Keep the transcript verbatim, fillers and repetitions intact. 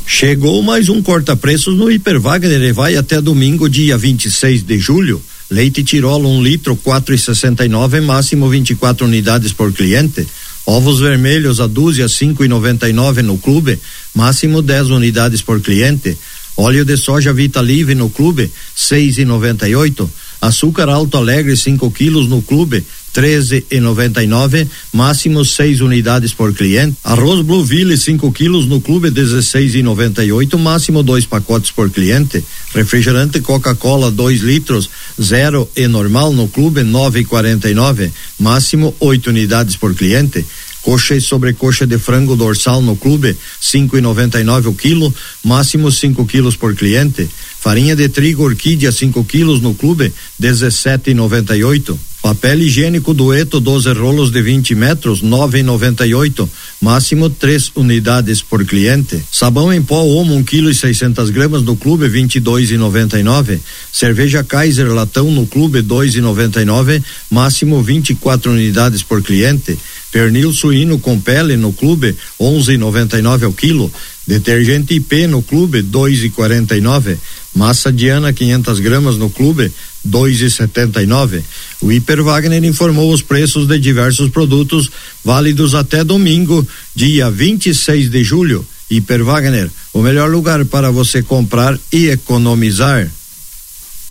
Chegou mais um corta-preços no Hiper Wagner e vai até domingo, dia vinte e seis de julho. Leite Tirolo um litro, quatro e sessenta e nove, máximo vinte e quatro unidades por cliente. Ovos vermelhos a dúzia, cinco e noventa e nove no clube, máximo dez unidades por cliente. Óleo de soja Vitalive no clube, seis e noventa e oito. Açúcar Alto Alegre cinco quilos no clube, treze e noventa e nove, máximo seis unidades por cliente. Arroz Blueville cinco quilos no clube, dezesseis e noventa e oito, máximo dois pacotes por cliente. Refrigerante Coca-Cola dois litros, zero e normal no clube, nove e quarenta e nove, máximo oito unidades por cliente. Coxa e sobrecoxa de frango dorsal no clube, cinco e noventa e nove o quilo, máximo cinco quilos por cliente. Farinha de trigo Orquídea cinco quilos no clube, dezessete e noventa e oito. Papel higiênico Dueto doze rolos de vinte metros, nove e noventa e oito, máximo três unidades por cliente. Sabão em pó Omo um quilo e seiscentas gramas no clube, vinte e dois e noventa e nove. Cerveja Kaiser latão no clube, dois e noventa e nove, máximo vinte e quatro unidades por cliente. Pernil suíno com pele no clube, onze e noventa e nove ao quilo. Detergente I P no clube, dois e quarenta e nove. Massa Diana quinhentas gramas no clube, dois e setenta e nove. O Hiper Wagner informou os preços de diversos produtos válidos até domingo, dia vinte e seis de julho. Hiper Wagner, o melhor lugar para você comprar e economizar.